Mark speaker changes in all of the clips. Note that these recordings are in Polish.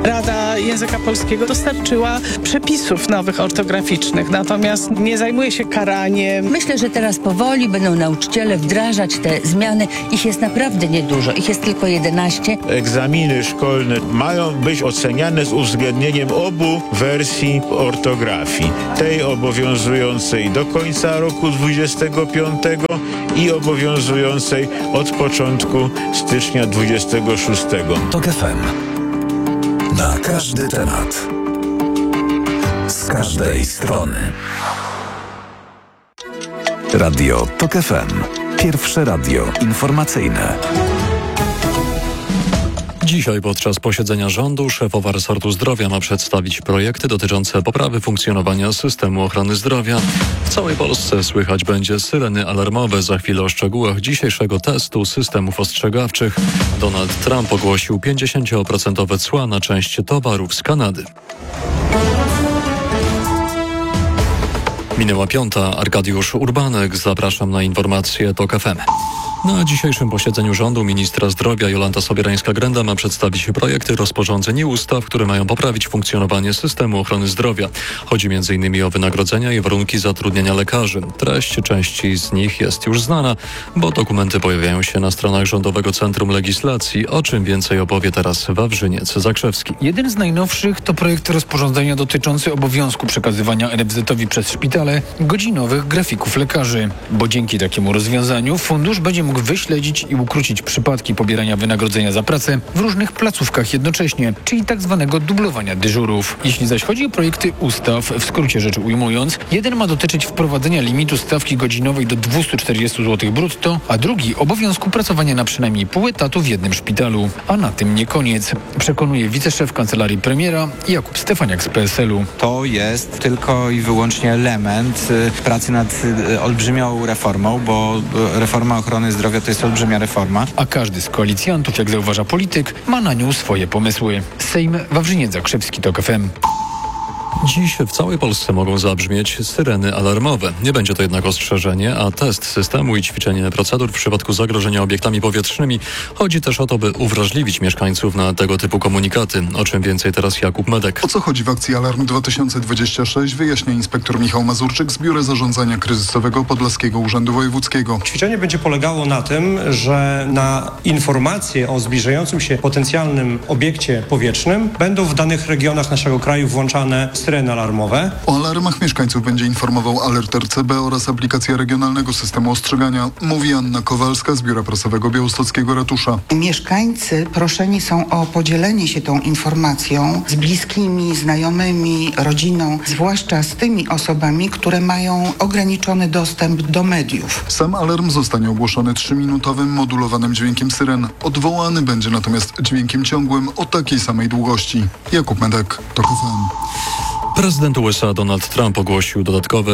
Speaker 1: Rada Języka Polskiego dostarczyła przepisów nowych ortograficznych, natomiast nie zajmuje się karaniem.
Speaker 2: Myślę, że teraz powoli będą nauczyciele wdrażać te zmiany. Ich jest naprawdę niedużo. Ich jest tylko 11.
Speaker 3: Egzaminy szkolne mają być oceniane z uwzględnieniem obu wersji ortografii. Tej obowiązującej do końca roku 25 i obowiązującej od początku stycznia 26.
Speaker 4: TOK FM. Na każdy temat. Z każdej strony. Radio TOK FM. Pierwsze radio informacyjne.
Speaker 5: Dzisiaj podczas posiedzenia rządu szefowa resortu zdrowia ma przedstawić projekty dotyczące poprawy funkcjonowania systemu ochrony zdrowia. W całej Polsce słychać będzie syreny alarmowe. Za chwilę o szczegółach dzisiejszego testu systemów ostrzegawczych. Donald Trump ogłosił 50% cła na część towarów z Kanady. Minęła 5. Arkadiusz Urbanek. Zapraszam na informacje TOK FM. Na dzisiejszym posiedzeniu rządu ministra zdrowia Jolanta Sobierańska-Grenda ma przedstawić projekty rozporządzeń i ustaw, które mają poprawić funkcjonowanie systemu ochrony zdrowia. Chodzi m.in. o wynagrodzenia i warunki zatrudniania lekarzy. Treść części z nich jest już znana, bo dokumenty pojawiają się na stronach Rządowego Centrum Legislacji. O czym więcej opowie teraz Wawrzyniec Zakrzewski.
Speaker 6: Jeden z najnowszych to projekt rozporządzenia dotyczący obowiązku przekazywania NFZ-owi przez szpitale godzinowych grafików lekarzy, bo dzięki takiemu rozwiązaniu fundusz będzie mógł wyśledzić i ukrócić przypadki pobierania wynagrodzenia za pracę w różnych placówkach jednocześnie, czyli tak zwanego dublowania dyżurów. Jeśli zaś chodzi o projekty ustaw, w skrócie rzecz ujmując, jeden ma dotyczyć wprowadzenia limitu stawki godzinowej do 240 zł brutto, a drugi obowiązku pracowania na przynajmniej pół etatu w jednym szpitalu. A na tym nie koniec, przekonuje wiceszef Kancelarii Premiera Jakub Stefaniak z PSL-u.
Speaker 7: To jest tylko i wyłącznie element pracy nad olbrzymią reformą, bo reforma ochrony zdrowia to jest olbrzymia reforma.
Speaker 6: A każdy z koalicjantów, jak zauważa polityk, ma na nią swoje pomysły. Sejm, Wawrzyniec Zakrzewski, TOK FM.
Speaker 5: Dziś w całej Polsce mogą zabrzmieć syreny alarmowe. Nie będzie to jednak ostrzeżenie, a test systemu i ćwiczenie procedur w przypadku zagrożenia obiektami powietrznymi. Chodzi też o to, by uwrażliwić mieszkańców na tego typu komunikaty. O czym więcej teraz Jakub Medek.
Speaker 8: O co chodzi w akcji Alarm 2026 wyjaśnia inspektor Michał Mazurczyk z Biura Zarządzania Kryzysowego Podlaskiego Urzędu Wojewódzkiego.
Speaker 9: Ćwiczenie będzie polegało na tym, że na informacje o zbliżającym się potencjalnym obiekcie powietrznym będą w danych regionach naszego kraju włączane syreny alarmowe.
Speaker 8: O alarmach mieszkańców będzie informował Alert RCB oraz aplikacja regionalnego systemu ostrzegania, mówi Anna Kowalska z Biura Prasowego Białostockiego Ratusza.
Speaker 10: Mieszkańcy proszeni są o podzielenie się tą informacją z bliskimi, znajomymi, rodziną, zwłaszcza z tymi osobami, które mają ograniczony dostęp do mediów.
Speaker 8: Sam alarm zostanie ogłoszony 3-minutowym modulowanym dźwiękiem syren. Odwołany będzie natomiast dźwiękiem ciągłym o takiej samej długości. Jakub Medek, TOK FM.
Speaker 5: Prezydent USA Donald Trump ogłosił dodatkowe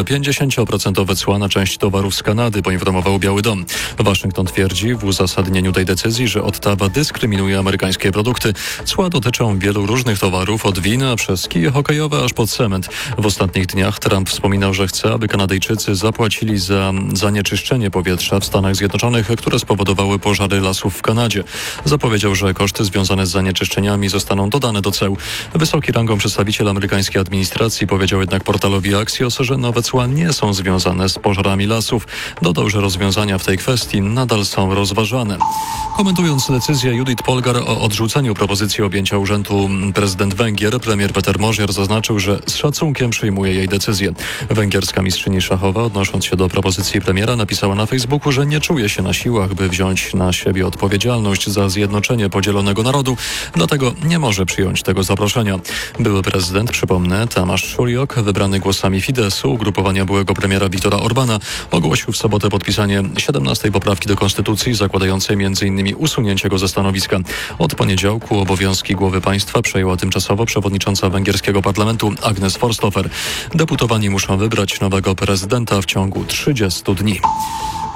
Speaker 5: 50% cła na część towarów z Kanady, poinformował Biały Dom. Waszyngton twierdzi w uzasadnieniu tej decyzji, że Ottawa dyskryminuje amerykańskie produkty. Cła dotyczą wielu różnych towarów, od wina przez kije hokejowe aż pod cement. W ostatnich dniach Trump wspominał, że chce, aby Kanadyjczycy zapłacili za zanieczyszczenie powietrza w Stanach Zjednoczonych, które spowodowały pożary lasów w Kanadzie. Zapowiedział, że koszty związane z zanieczyszczeniami zostaną dodane do ceł. Wysoki rangą przedstawiciel amerykańskiej administracji powiedział jednak portalowi Axios, że nowe cła nie są związane z pożarami lasów. Dodał, że rozwiązania w tej kwestii nadal są rozważane. Komentując decyzję Judith Polgar o odrzuceniu propozycji objęcia urzędu prezydent Węgier, premier Peter Mosher zaznaczył, że z szacunkiem przyjmuje jej decyzję. Węgierska mistrzyni szachowa, odnosząc się do propozycji premiera, napisała na Facebooku, że nie czuje się na siłach, by wziąć na siebie odpowiedzialność za zjednoczenie podzielonego narodu, dlatego nie może przyjąć tego zaproszenia. Były prezydent, przypomnę, Tamáš Šuliok, wybrany głosami Fidesu, ugrupowania byłego premiera Viktora Orbána, ogłosił w sobotę podpisanie 17 poprawki do konstytucji, zakładającej m.in. usunięcie go ze stanowiska. Od poniedziałku obowiązki głowy państwa przejęła tymczasowo przewodnicząca węgierskiego parlamentu Agnes Forsthofer. Deputowani muszą wybrać nowego prezydenta w ciągu 30 dni.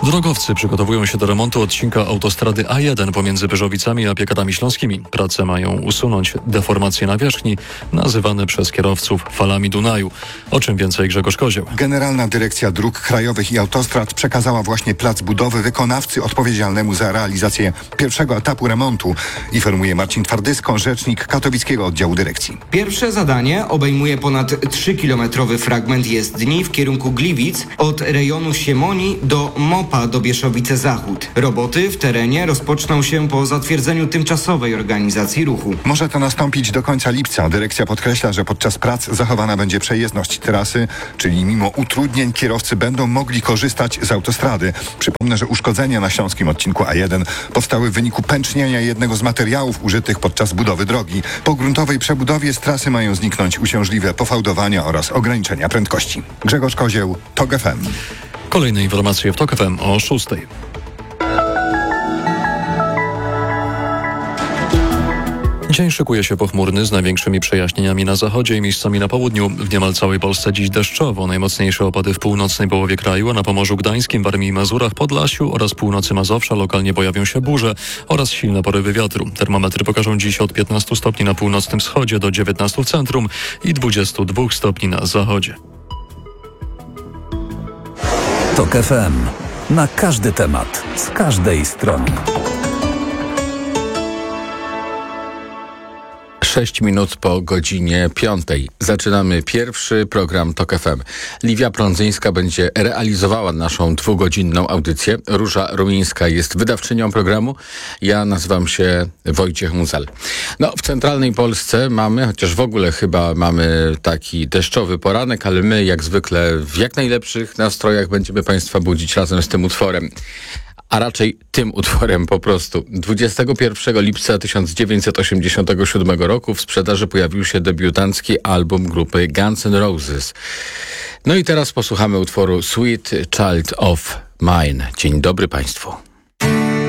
Speaker 5: Drogowcy przygotowują się do remontu odcinka autostrady A1 pomiędzy Wyżowicami a Piekatami Śląskimi. Prace mają usunąć deformacje nawierzchni, nazywane przez kierowców falami Dunaju. O czym więcej Grzegorz Kozioł.
Speaker 11: Generalna Dyrekcja Dróg Krajowych i Autostrad przekazała właśnie plac budowy wykonawcy odpowiedzialnemu za realizację pierwszego etapu remontu, informuje Marcin Twardysko, rzecznik katowickiego oddziału dyrekcji.
Speaker 12: Pierwsze zadanie obejmuje ponad 3-kilometrowy fragment jezdni w kierunku Gliwic od rejonu Siemoni do MOPA do Bieszowice Zachód. Roboty w terenie rozpoczną się po zatwierdzeniu tymczasowej organizacji ruchu.
Speaker 11: Może to nastąpić do końca lipca. Dyrekcja podkreśla, że podczas prac zachowana będzie przejezdność trasy, czyli mimo utrudnień kierowcy będą mogli korzystać z autostrady. Przypomnę, że uszkodzenia na śląskim odcinku A1 powstały w wyniku pęcznienia jednego z materiałów użytych podczas budowy drogi. Po gruntowej przebudowie z trasy mają zniknąć uciążliwe pofałdowania oraz ograniczenia prędkości. Grzegorz Kozieł, TOG FM.
Speaker 5: Kolejne informacje w TOK FM o 6:00. Dzień szykuje się pochmurny z największymi przejaśnieniami na zachodzie i miejscami na południu. W niemal całej Polsce dziś deszczowo. Najmocniejsze opady w północnej połowie kraju, a na Pomorzu Gdańskim, Warmii i Mazurach, Podlasiu oraz północy Mazowsza lokalnie pojawią się burze oraz silne porywy wiatru. Termometry pokażą dziś od 15 stopni na północnym wschodzie do 19 w centrum i 22 stopni na zachodzie.
Speaker 4: TOK FM. Na każdy temat, z każdej strony.
Speaker 13: 6 minut po godzinie 5. Zaczynamy pierwszy program TOK FM. Liwia Prądzyńska będzie realizowała naszą 2-godzinną audycję. Róża Rumińska jest wydawczynią programu. Ja nazywam się Wojciech Muzel. W centralnej Polsce mamy, chociaż w ogóle chyba mamy taki deszczowy poranek, ale my jak zwykle w jak najlepszych nastrojach będziemy Państwa budzić razem z tym utworem. A raczej tym utworem po prostu. 21 lipca 1987 roku w sprzedaży pojawił się debiutancki album grupy Guns N' Roses. I teraz posłuchamy utworu Sweet Child of Mine. Dzień dobry Państwu.